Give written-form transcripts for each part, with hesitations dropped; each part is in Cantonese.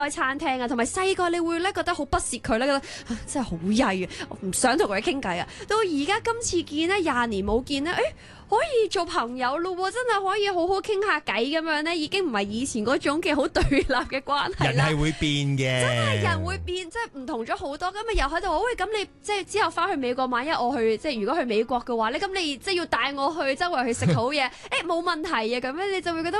開餐廳啊，同埋細個你會咧覺得好不屑佢咧，覺得真係好曳啊，我唔想同佢傾偈啊。到而家今次見咧，20年冇見咧，可以做朋友咯喎，真係可以好好傾下偈咁樣咧，已經唔係以前嗰種嘅好對立嘅關係啦。 人係會變嘅， 真係人會變，即係唔同咗好多。咁咪又喺度話喂，咁你即係之後翻去美國，萬一我去即係如果去美國嘅話咧，咁你即係要帶我去周圍去食好嘢，冇問題嘅。咁樣你就會覺得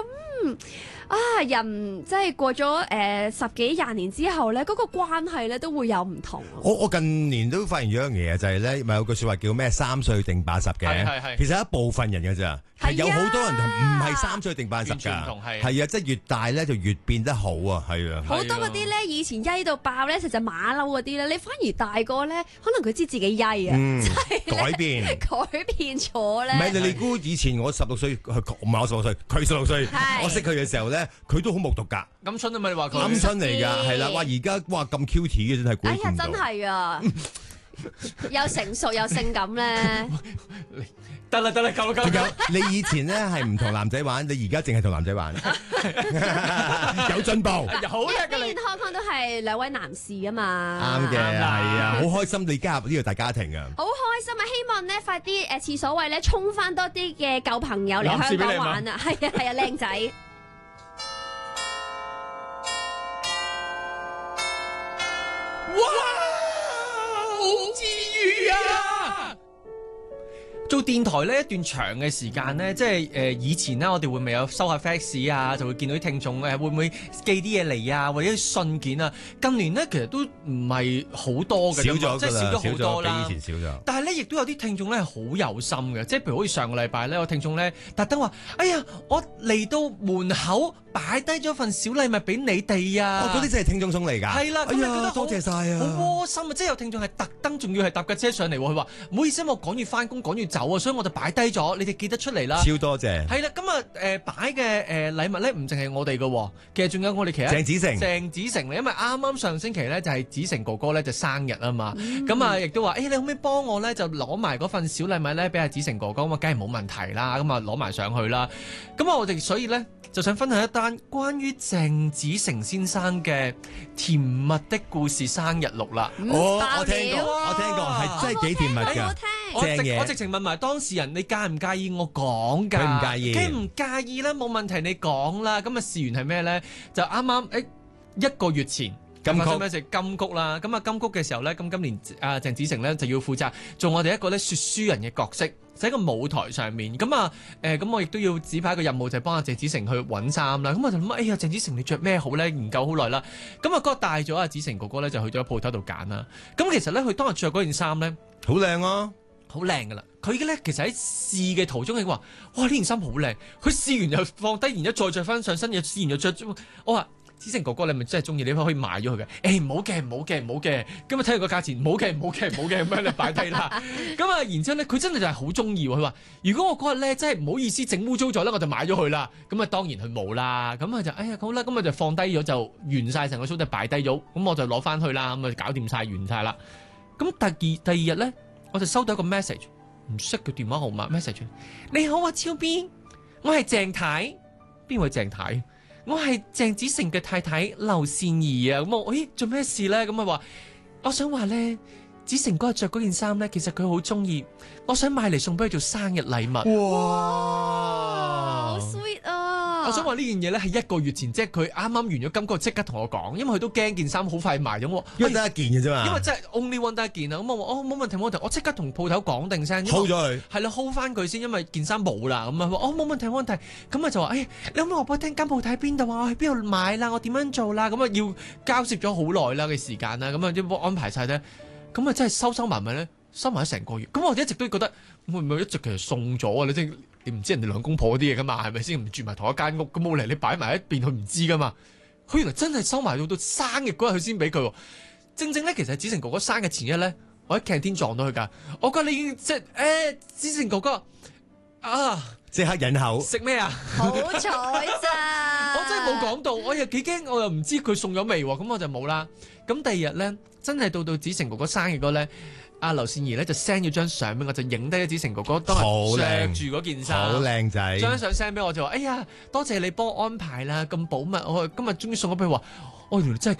人即係過咗10幾20年之後咧，嗰個關係咧都會有唔同。 我近年都發現咗一樣嘢，就係咧，咪有句說話叫咩3歲定80嘅， 係其實一部分人嘅咋。係有好多人唔係3歲定80㗎，係啊，即係越大咧就越變得好啊，係啊。 好多嗰啲咧以前曳到爆咧，實在馬騮嗰啲咧，你反而大個咧，可能佢知自己曳啊， 改變咗咧。 唔係你估以前我16歲，唔係我16歲，佢16歲，我識佢嘅時候咧，佢都好木獨㗎。 鵪鶉啊嘛，你話佢鵪鶉嚟㗎，係啦，哇！而家哇咁 cute 嘅真係估唔到。 哎呀，真係啊！又成熟又性感咧， 得啦，夠啦。 你以前咧係唔同男仔玩，你而家淨係同男仔玩，有進步。 好嘅， 健康康都係2位男士啊嘛。 啱嘅，係啊，好開心你加入呢個大家庭啊！ 好開心啊！希望咧快啲廁所位咧沖翻多啲嘅舊朋友嚟香港玩啊！係啊，靚仔。 哇！好治癒啊！做電台呢一段長嘅時間呢，即係以前呢，我哋會唔會有收下 fax 啊，就會見到啲聽眾會唔會寄啲嘢嚟啊，或者啲信件啊？近年呢，其實都唔係好多嘅， 少咗即係少咗好多啦。 比以前少咗。 但係呢，亦都有啲聽眾呢，好有心嘅，即係譬如好似上個禮拜呢，有聽眾呢，特登話：哎呀，我嚟到門口擺低咗份小禮物俾你哋啊！ 嗰啲真係聽眾送嚟㗎。 係啦，咁你覺得多謝晒啊！ 好窩心啊！即係有聽眾係特登，仲要係搭架車上嚟，佢話唔好意思，我趕住翻工，趕住走啊，所以我就擺低咗，你哋記得出嚟啦。 超多謝。 係啦，咁啊擺嘅禮物咧，唔淨係我哋嘅，其實仲有我哋其他。鄭子誠嚟，因為啱啱上星期咧就係子誠哥哥咧就生日啊嘛，咁啊亦都話你可唔可以幫我咧就攞埋嗰份小禮物咧俾阿子誠哥哥，咁啊梗係冇問題啦，咁啊攞埋上去啦。咁啊我哋所以咧就想分享一單關於鄭子誠先生嘅甜蜜的故事生日錄啦。 我聽過，係真係幾甜蜜㗎。 我直情問埋當事人，你介唔介意我講㗎？ 佢唔介意， 梗唔介意啦，冇問題，你講啦。咁啊，事緣係咩咧？就啱啱1個月前，發生咩事？金曲啦。咁啊，金曲嘅時候咧，咁今年鄭子誠咧就要負責做我哋一個咧說書人嘅角色，就喺個舞台上面。咁啊，咁我亦都要指派一個任務，就係幫阿鄭子誠去揾衫啦。咁我就諗，哎呀，鄭子誠你着咩好咧？研究好耐啦。咁啊，嗰個帶咗阿子誠哥哥咧，就去咗鋪頭度揀啦。咁其實咧，佢當日着嗰件衫咧， 好靚啊！ 好靚噶啦！佢嘅咧，其實喺試嘅途中，佢話：哇，呢件衫好靚！佢試完又放低，然之後再着翻上身，又試完又着。我話：子誠哥哥，你咪真係中意？你可以買咗佢嘅。唔好嘅。今日睇下個價錢，唔好嘅，咁樣你擺低啦。咁啊，然之後咧，佢真係就係好中意。佢話：如果我嗰日咧真係唔好意思整污糟咗咧，我就買咗佢啦。咁啊，當然佢冇啦。咁啊就好啦，咁啊就放低咗，就完晒成個 show 就擺低咗。咁我就攞翻去啦，咁啊搞掂晒，完晒啦。咁第二日咧。我就收到一個 message， 唔識嘅電話號碼 message。你好啊，超 B， 我係鄭太，邊位鄭太？我係鄭子誠嘅太太劉善儀啊。咁我做咩事咧？咁佢話，我想話咧，子誠嗰日着嗰件衫咧，其實佢好中意，我想買嚟送俾佢做生日禮物。 哇，好 sweet 啊！ 我想話呢件嘢咧係1個月前，即係佢啱啱完咗金曲，即刻同我講，因為佢都驚件衫好快賣咗。 因為得一件嘅啫嘛。因為真係 only one 得一件啊。咁我話冇問題，我即刻同鋪頭講定聲 hold 咗佢。 係啦 hold 翻佢先，因為件衫冇啦。咁啊冇問題。咁啊就話你可唔可以話俾我聽間鋪頭喺邊度啊？我喺邊度買啦？我點樣做啦？咁啊要交涉咗好耐啦嘅時間啦。咁啊啲安排晒咧。咁啊真係收埋咧，收埋咗成個月。咁我一直都覺得會唔會一直其實送咗啊？你即係你唔知人哋兩公婆啲嘢噶嘛，係咪先？唔住埋同一間屋，咁冇嚟你擺埋一邊，佢唔知噶嘛。佢原來真係收埋到生日嗰日佢先俾佢。正正咧，其實子誠哥哥生日前一咧，我喺 canteen 撞到佢㗎。我覺得你已經即係子誠哥哥啊， 即刻忍口食咩啊？ 好彩咋！ 我真係冇講到，我又幾驚，我又唔知佢送咗未喎，咁我就冇啦。咁第二日咧，真係到子誠哥哥生日嗰咧。阿劉善儀咧就 send 咗張相俾我，就影低咗子誠哥哥當日着住嗰件衫， 好靚仔。張相 send 俾我就話：哎呀，多謝你幫我安排啦，咁保密，我今日終於送咗俾佢話。 哦原來真係